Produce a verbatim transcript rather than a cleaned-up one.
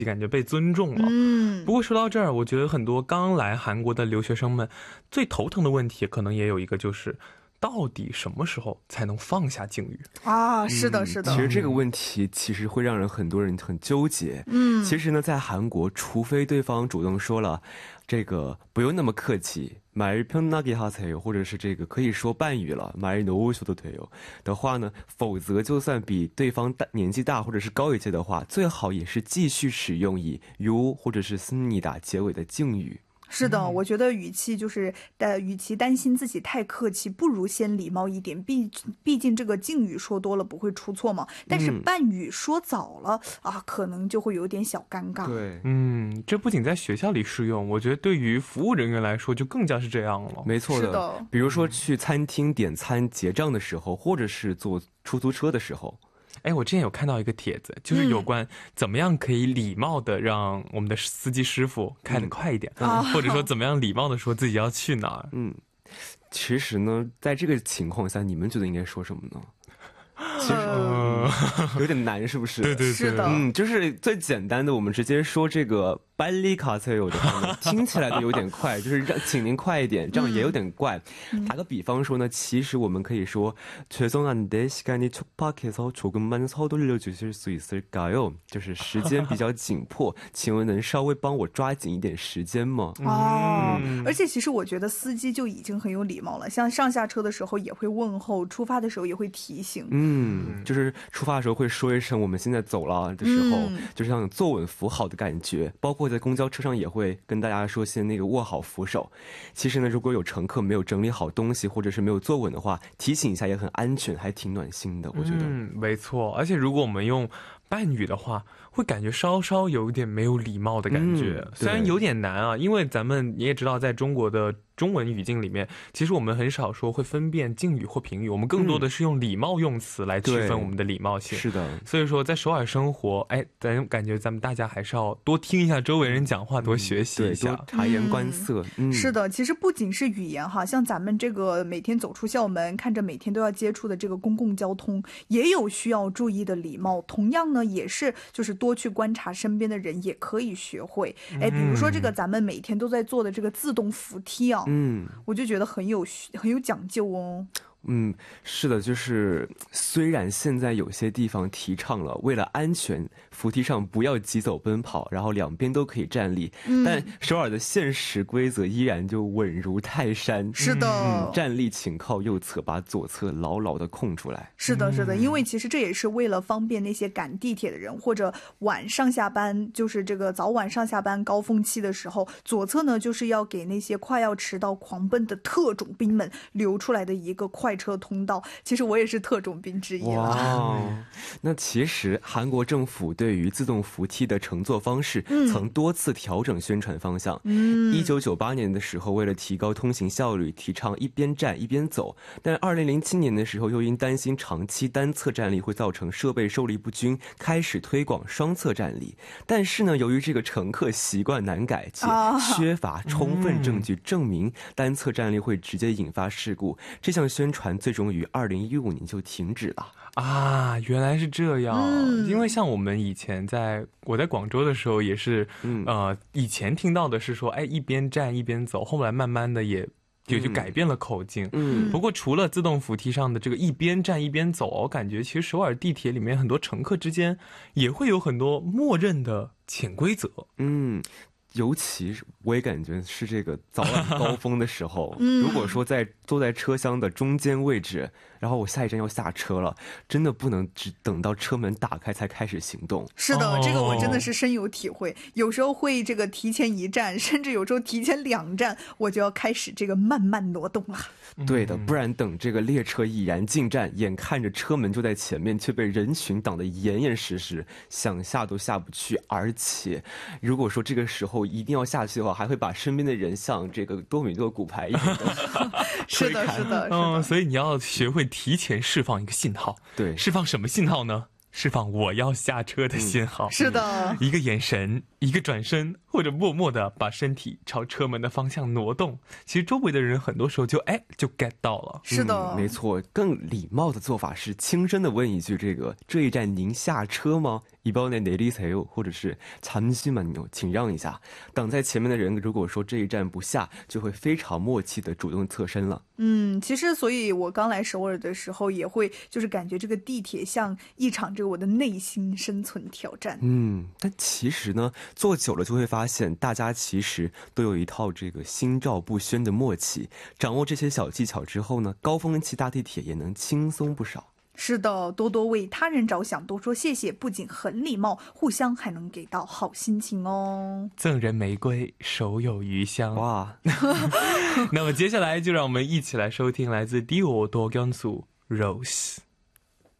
感觉被尊重了。 嗯， 不过说到这儿，我觉得很多刚来韩国的留学生们最头疼的问题可能也有一个，就是到底什么时候才能放下敬语啊？是的是的、 嗯、其实这个问题其实会让人很多人很纠结。嗯，其实呢在韩国除非对方主动说了这个不用那么客气말 편하게 하세요或者是这个可以说半语了말 놓으셔도 돼요的话呢，否则就算比对方大年纪大或者是高一些的话，最好也是继续使用以 you 或者是 습니다结尾的敬语。 是的，我觉得语气就是呃，与其担心自己太客气，不如先礼貌一点。毕毕竟这个敬语说多了不会出错嘛，但是半语说早了、嗯、啊，可能就会有点小尴尬。 对， 嗯，这不仅在学校里适用，我觉得对于服务人员来说就更加是这样了。 没错的， 是的， 比如说去餐厅点餐结账的时候，或者是坐出租车的时候。 哎，我之前有看到一个帖子，就是有关怎么样可以礼貌的让我们的司机师傅开得快一点、嗯、或者说怎么样礼貌的说自己要去哪儿。 嗯，其实呢在这个情况下你们觉得应该说什么呢？其实、嗯、有点难是不是？ 对对对， 是的， 嗯，就是最简单的我们直接说这个빨리 가세요的话呢，听起来的有点快，就是让请您快一点，这样也有点怪。嗯、打个比方说呢，其实我们可以说죄송한데 시간이 촉박해서 조금만 서둘러 주실 수 있을까요？就是时间比较紧迫，请问能稍微帮我抓紧一点时间吗？ 哦、嗯，而且其实我觉得司机就已经很有礼貌了，像上下车的时候也会问候，出发的时候也会提醒。 嗯，就是出发的时候会说一声我们现在走了的时候、嗯、就是像坐稳扶好的感觉，包括在公交车上也会跟大家说先那个握好扶手。其实呢如果有乘客没有整理好东西或者是没有坐稳的话，提醒一下也很安全，还挺暖心的我觉得。 嗯，没错，而且如果我们用半语的话会感觉稍稍有一点没有礼貌的感觉、嗯、虽然有点难啊，因为咱们你也知道在中国的中文语境里面其实我们很少说会分辨敬语或平语，我们更多的是用礼貌用词来区分我们的礼貌性、 嗯、是的， 所以说在首尔生活，哎，咱感觉咱们大家还是要多听一下周围人讲话、嗯、多学习一下， 多察言观色、 嗯嗯、是的，其实不仅是语言哈，像咱们这个每天走出校门看着每天都要接触的这个公共交通也有需要注意的礼貌，同样呢也是就是多去观察身边的人也可以学会。哎，比如说这个咱们每天都在做的这个自动扶梯啊，嗯，我就觉得很有很有讲究哦。 嗯，是的，就是虽然现在有些地方提倡了为了安全扶梯上不要急走奔跑，然后两边都可以站立、嗯、但首尔的现实规则依然就稳如泰山。 是的、 嗯、站立请靠右侧，把左侧牢牢的空出来。 是的是的，因为其实这也是为了方便那些赶地铁的人或者晚上下班，就是这个早晚上下班高峰期的时候，左侧呢就是要给那些快要迟到狂奔的特种兵们留出来的一个快快车通道。其实我也是特种兵之一了。 哇，那其实韩国政府对于自动扶梯的乘坐方式曾多次调整宣传方向。嗯，一九九八年的时候为了提高通行效率提倡一边站一边走，但二零零七年的时候又因担心长期单侧站立会造成设备受力不均，开始推广双侧站立。但是呢，由于这个乘客习惯难改且缺乏充分证据证明单侧站立会直接引发事故，这项宣传最终于二零一五年就停止了。 啊，原来是这样。嗯，因为像我们以前在我在广州的时候也是、嗯、呃以前听到的是说哎一边站一边走，后来慢慢的也也就改变了口径。嗯，不过除了自动扶梯上的这个一边站一边走，我感觉其实首尔地铁里面很多乘客之间也会有很多默认的潜规则。 嗯，尤其是我也感觉是这个早晚高峰的时候、嗯、如果说在坐在车厢的中间位置，然后我下一站要下车了，真的不能只等到车门打开才开始行动。 是的、哦、这个我真的是深有体会，有时候会这个提前一站，甚至有时候提前两站我就要开始这个慢慢挪动了。 对的，不然等这个列车已然进站，眼看着车门就在前面，却被人群挡得严严实实，想下都下不去。而且如果说这个时候一定要下去的话，还会把身边的人像这个多米诺骨牌一样的是的是的， 嗯，所以你要学会提前释放一个信号。 对， 释放什么信号呢？释放我要下车的信号、 嗯、是的， 一个眼神，一个转身，或者默默的把身体朝车门的方向挪动，其实周围的人很多时候就哎就 get 到了。 是的、 嗯、没错，更礼貌的做法是轻声的问一句，这个这一站您下车吗？ 이번에 내리세요， 或者是잠시만요，请让一下。挡在前面的人如果说这一站不下，就会非常默契的主动侧身了。 嗯，其实所以我刚来首尔的时候也会就是感觉这个地铁像一场这个我的内心生存挑战。 嗯，但其实呢坐久了就会发现大家其实都有一套这个心照不宣的默契，掌握这些小技巧之后呢，高峰期搭地铁也能轻松不少。 是的，多多为他人着想，多说谢谢，不仅很礼貌，互相还能给到好心情哦。 赠人玫瑰，手有余香。 哇， 那么接下来就让我们一起来收听来自第五多元素 Rose。